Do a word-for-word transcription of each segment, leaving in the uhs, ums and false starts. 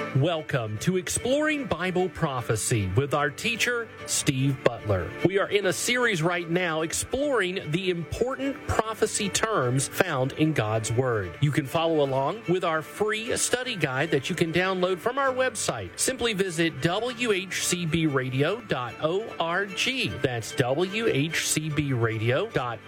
Welcome to Exploring Bible Prophecy with our teacher, Steve Butler. We are in a series right now exploring the important prophecy terms found in God's Word. You can follow along with our free study guide that you can download from our website. Simply visit w h c b radio dot org. That's w h c b radio dot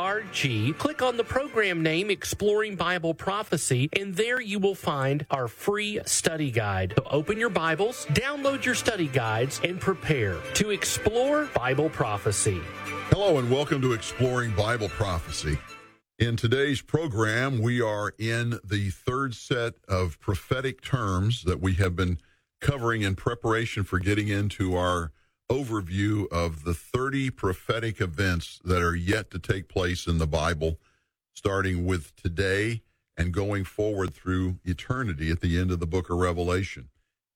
org. Click on the program name Exploring Bible Prophecy, and there you will find our free study guide. So open your Bibles, download your study guides, and prepare to explore Bible prophecy. Hello and welcome to Exploring Bible Prophecy. In today's program, we are in the third set of prophetic terms that we have been covering in preparation for getting into our overview of the thirty prophetic events that are yet to take place in the Bible, starting with today and going forward through eternity at the end of the book of Revelation.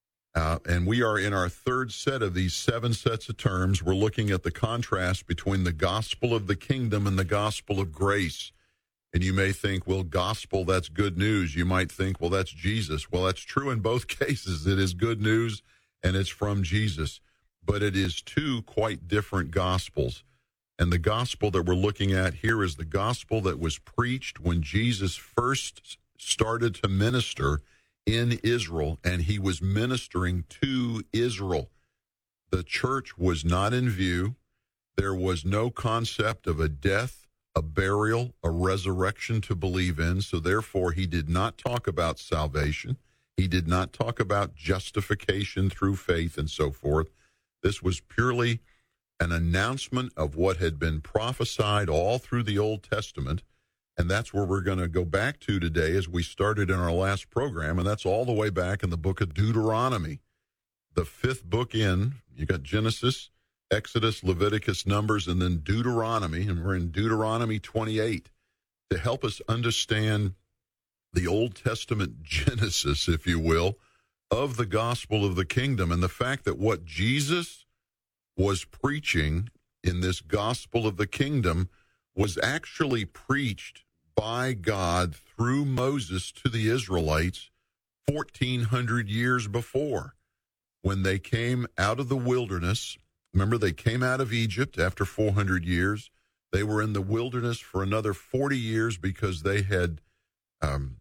Uh, and we are in our third set of these seven sets of terms. We're looking at the contrast between the gospel of the kingdom and the gospel of grace. And you may think, well, gospel, that's good news. You might think, well, that's Jesus. Well, that's true in both cases. It is good news, and it's from Jesus. But it is two quite different gospels. And the gospel that we're looking at here is the gospel that was preached when Jesus first started to minister in Israel, and he was ministering to Israel. The church was not in view. There was no concept of a death, a burial, a resurrection to believe in, so therefore he did not talk about salvation. He did not talk about justification through faith and so forth. This was purely an announcement of what had been prophesied all through the Old Testament, and that's where we're going to go back to today as we started in our last program, and that's all the way back in the book of Deuteronomy, the fifth book in. You got Genesis, Exodus, Leviticus, Numbers, and then Deuteronomy, and we're in Deuteronomy twenty-eight to help us understand the Old Testament Genesis, if you will, of the gospel of the kingdom, and the fact that what Jesus was preaching in this gospel of the kingdom was actually preached by God through Moses to the Israelites fourteen hundred years before, when they came out of the wilderness. Remember, they came out of Egypt after four hundred years. They were in the wilderness for another forty years because they had um,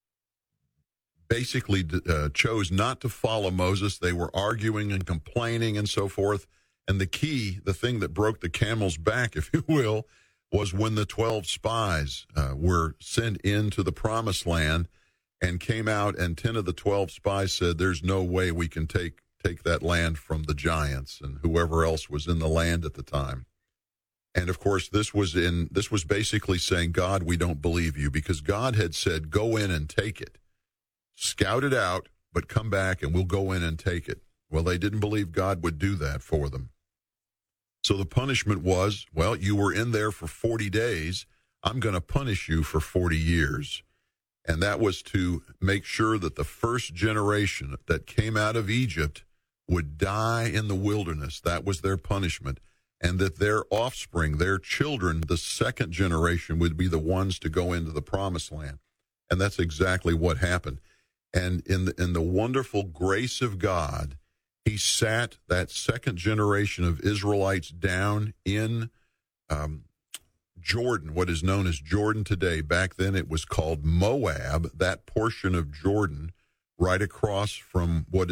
basically uh, chose not to follow Moses. They were arguing and complaining and so forth. And the key, the thing that broke the camel's back, if you will, was when the twelve spies uh, were sent into the promised land and came out, and ten of the twelve spies said, there's no way we can take take that land from the giants and whoever else was in the land at the time. And of course, this was in this was basically saying, God, we don't believe you, because God had said, go in and take it. Scout it out, but come back and we'll go in and take it. Well, they didn't believe God would do that for them. So the punishment was, well, you were in there for forty days. I'm going to punish you for forty years. And that was to make sure that the first generation that came out of Egypt would die in the wilderness. That was their punishment. And that their offspring, their children, the second generation, would be the ones to go into the promised land. And that's exactly what happened. And in the, in the wonderful grace of God, he sat that second generation of Israelites down in um, Jordan, what is known as Jordan today. Back then it was called Moab, that portion of Jordan right across from what